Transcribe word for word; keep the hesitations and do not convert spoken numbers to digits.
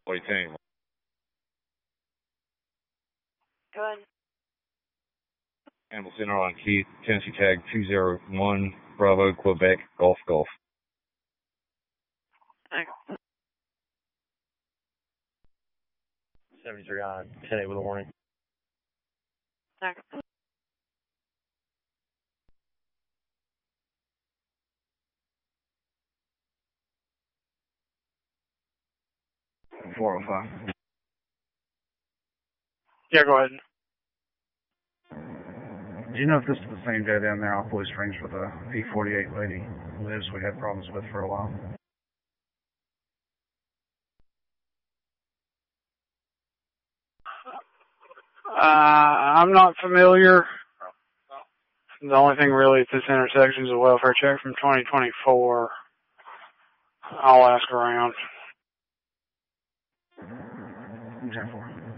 What do you think? Go ahead. Campbell Center on Keith, Tennessee tag two zero one, Bravo, Quebec, Golf, Golf. Thanks. seventy-three on ten eight with a warning. Thanks. four oh five. Yeah, go ahead. Do you know if this is the same guy down there off Blue Springs with the P forty-eight lady Liz we had problems with for a while? Uh, I'm not familiar. The only thing really at this intersection is a welfare check from twenty twenty-four. I'll ask around. ten four.